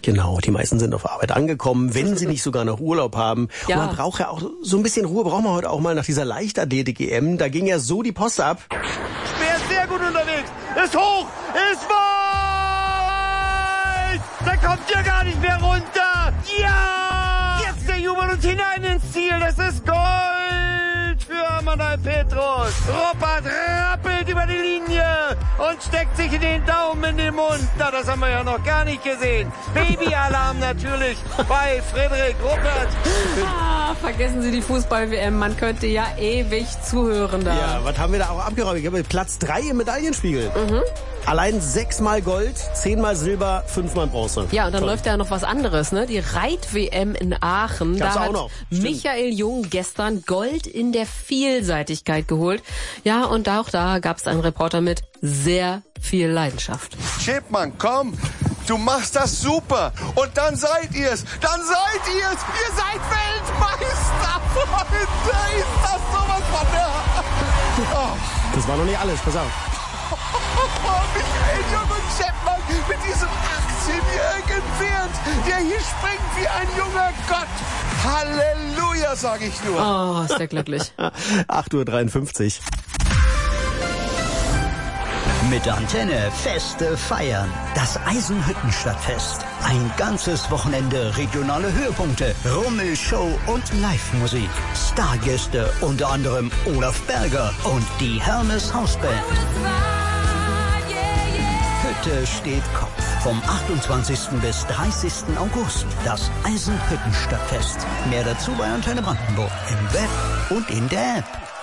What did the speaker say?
Genau, die meisten sind auf Arbeit angekommen, wenn sie nicht sogar noch Urlaub haben. Ja. Und man braucht ja auch so ein bisschen Ruhe, brauchen wir heute auch mal nach dieser Leichtathletik-EM. Da ging ja so die Post ab. Speer ist sehr gut unterwegs, ist hoch, ist weit! Da kommt ja gar nicht mehr runter! Ja! Jetzt der Jubel und hinein ins Ziel, das ist Gold für Amanal Petros. Ruppert rappelt über die Linie und steckt sich in den Daumen in den Mund. Na, das haben wir ja noch gar nicht gesehen. Babyalarm natürlich bei Frederik Ruppert. Vergessen Sie die Fußball-WM, man könnte ja ewig zuhören da. Ja, was haben wir da auch abgeräumt? Ich habe Platz 3 im Medaillenspiegel. Allein 6-mal Gold, 10-mal Silber, 5-mal Bronze. Ja, und dann läuft ja noch was anderes, ne? Die Reit-WM in Aachen. Gab's Da auch hat noch. Stimmt. Michael Jung gestern Gold in der Vielseitigkeit geholt. Ja, und auch da gab's einen Reporter mit sehr viel Leidenschaft. Chipmann, komm, du machst das super. Und dann seid ihr's. Dann seid ihr's. Ihr seid Weltmeister. Freunde, ist das sowas von der... Das war noch nicht alles, pass auf. Michael Jung und Chapman mit diesem 18-jährigen Pferd, der hier springt wie ein junger Gott. Halleluja, sag ich nur. Oh, ist der glücklich. 8:53 Uhr. Mit Antenne Feste feiern. Das Eisenhüttenstadtfest. Ein ganzes Wochenende regionale Höhepunkte, Rummelshow und Live-Musik. Stargäste, unter anderem Olaf Berger und die Hermes Hausband. Hütte steht Kopf. Vom 28. bis 30. August. Das Eisenhüttenstadtfest. Mehr dazu bei Antenne Brandenburg. Im Web und in der App.